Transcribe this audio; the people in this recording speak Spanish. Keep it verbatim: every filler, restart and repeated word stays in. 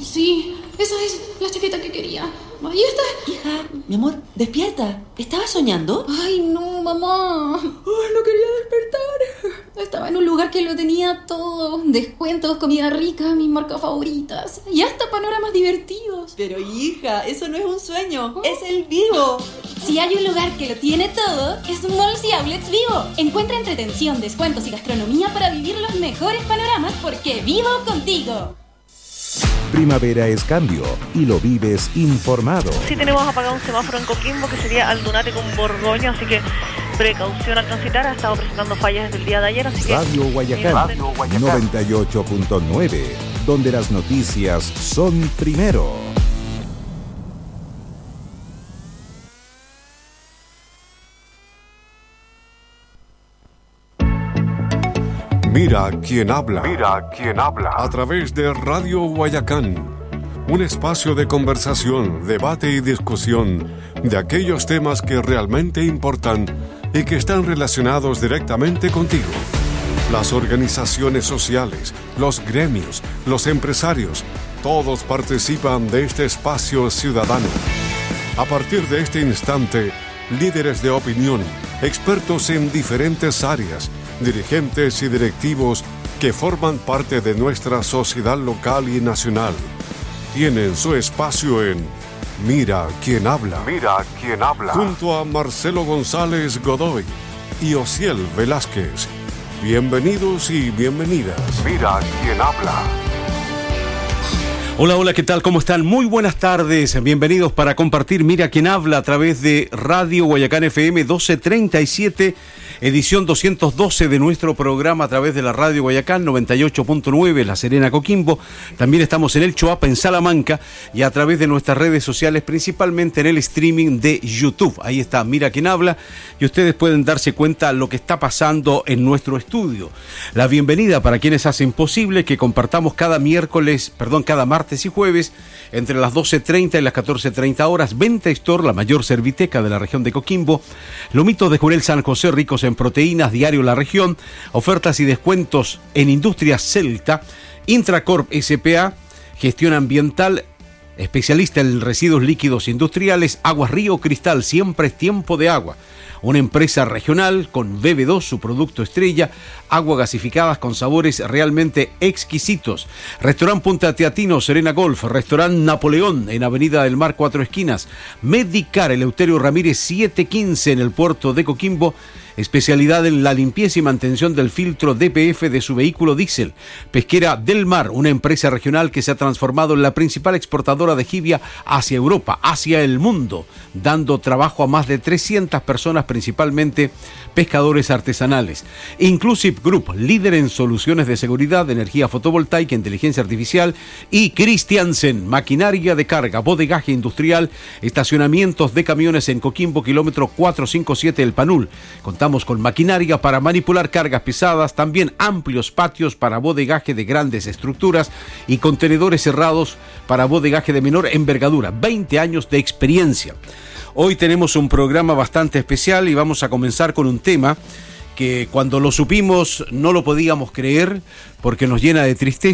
Sí, esa es la chaqueta que quería. Ahí está. Hija, mi amor, despierta. ¿Estabas soñando? Ay, no, mamá. Ay, no quería despertar. Estaba en un lugar que lo tenía todo. Descuentos, comida rica, mis marcas favoritas. Y hasta panoramas divertidos. Pero hija, eso no es un sueño. ¿Oh? Es el Vivo. Si hay un lugar que lo tiene todo, es Malls y Outlets Vivo. Encuentra entretención, descuentos y gastronomía para vivir los mejores panoramas porque vivo contigo. Primavera es cambio y lo vives informado. Sí tenemos apagado un semáforo en Coquimbo que sería Aldunate con Borgoño, así que precaución al transitar. Ha estado presentando fallas desde el día de ayer, así que... Radio Guayacán, Radio Guayacán noventa y ocho punto nueve, donde las noticias son primero. Mira quién habla. Mira quién habla. A través de Radio Guayacán. Un espacio de conversación, debate y discusión de aquellos temas que realmente importan y que están relacionados directamente contigo. Las organizaciones sociales, los gremios, los empresarios, todos participan de este espacio ciudadano. A partir de este instante, líderes de opinión, expertos en diferentes áreas, dirigentes y directivos que forman parte de nuestra sociedad local y nacional tienen su espacio en Mira quién habla. Mira quién habla. Junto a Marcelo González Godoy y Osiel Velázquez. Bienvenidos y bienvenidas. Mira quién habla. Hola, hola, ¿qué tal? ¿Cómo están? Muy buenas tardes. Bienvenidos para compartir Mira quién habla a través de Radio Guayacán F M doce treinta y siete, edición doscientos doce de nuestro programa a través de la Radio Guayacán noventa y ocho punto nueve, La Serena, Coquimbo. También estamos en el Choapa, en Salamanca, y a través de nuestras redes sociales, principalmente en el streaming de YouTube. Ahí está Mira quién habla, y ustedes pueden darse cuenta de lo que está pasando en nuestro estudio. La bienvenida para quienes hacen posible que compartamos cada miércoles, perdón, cada martes y jueves, entre las doce treinta y las catorce treinta horas, Venta Store, la mayor serviteca de la región de Coquimbo, Lomitos de Jurel San José, ricos en proteínas, Diario La Región, ofertas y descuentos en Industrias Celta, Intracorp S P A, Gestión Ambiental, especialista en residuos líquidos industriales, Aguas Río Cristal, siempre es tiempo de agua. Una empresa regional con B B dos, su producto estrella, agua gasificadas con sabores realmente exquisitos. Restaurant Punta Teatino, Serena Golf, Restaurant Napoleón en Avenida del Mar, Cuatro Esquinas, Medicar, Eleuterio Ramírez siete quince en el puerto de Coquimbo, especialidad en la limpieza y mantención del filtro D P F de su vehículo diésel. Pesquera del Mar, una empresa regional que se ha transformado en la principal exportadora de jibia hacia Europa, hacia el mundo, dando trabajo a más de trescientas personas, principalmente pescadores artesanales. Inclusive Group, líder en soluciones de seguridad, energía fotovoltaica, inteligencia artificial, y Christiansen, maquinaria de carga, bodegaje industrial, estacionamientos de camiones en Coquimbo, kilómetro cuatrocientos cincuenta y siete El Panul. Contamos con maquinaria para manipular cargas pesadas, también amplios patios para bodegaje de grandes estructuras y contenedores cerrados para bodegaje de menor envergadura. veinte años de experiencia. Hoy tenemos un programa bastante especial y vamos a comenzar con un tema que cuando lo supimos no lo podíamos creer porque nos llena de tristeza.